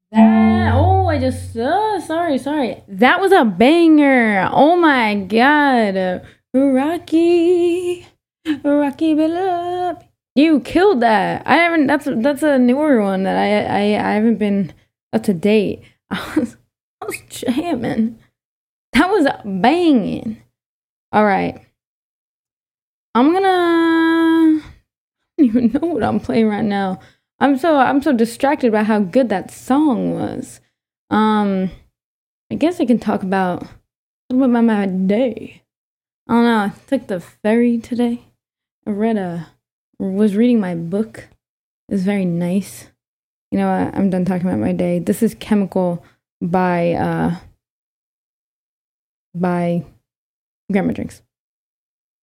I just sorry. That was a banger. Oh my god, Rocky Bellop. You killed that. I haven't. That's a newer one that I haven't been up to date. I was jamming. That was banging. All right. I'm gonna. I don't even know what I'm playing right now. I'm so distracted by how good that song was. I guess I can talk about a little bit about my day. I don't know. I took the ferry today. Was reading my book. It was very nice. You know what? I'm done talking about my day. This is Chemical by Grandma Drinks.